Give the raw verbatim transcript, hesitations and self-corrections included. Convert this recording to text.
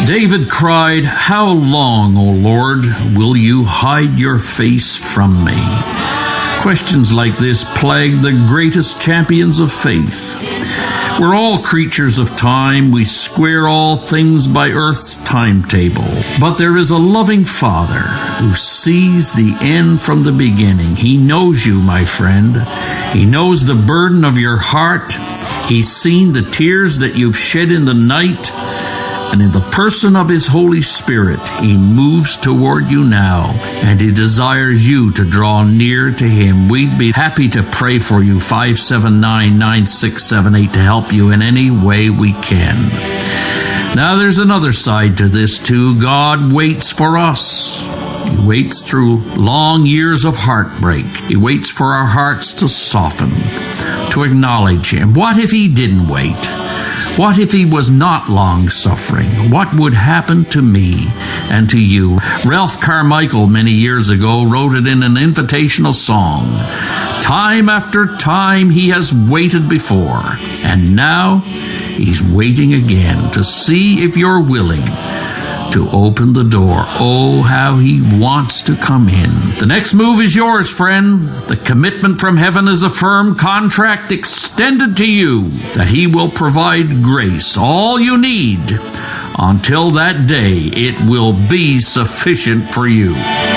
David cried, "How long, O Lord, will you hide your face from me?" Questions like this plague the greatest champions of faith. We're all creatures of time. We square all things by earth's timetable. But there is a loving Father who sees the end from the beginning. He knows you, my friend. He knows the burden of your heart. He's seen the tears that you've shed in the night. And in the person of His Holy Spirit, He moves toward you now, and He desires you to draw near to Him. We'd be happy to pray for you, five seven nine, nine six seven eight, to help you in any way we can. Now there's another side to this too. God waits for us. He waits through long years of heartbreak. He waits for our hearts to soften, to acknowledge Him. What if He didn't wait? What if He was not long-suffering? What would happen to me and to you? Ralph Carmichael, many years ago, wrote it in an invitational song. Time after time He has waited before, and now He's waiting again to see if you're willing to open the door. Oh, how He wants to come in. The next move is yours, friend. The commitment from heaven is a firm contract extended to you that He will provide grace, all you need. Until that day, it will be sufficient for you.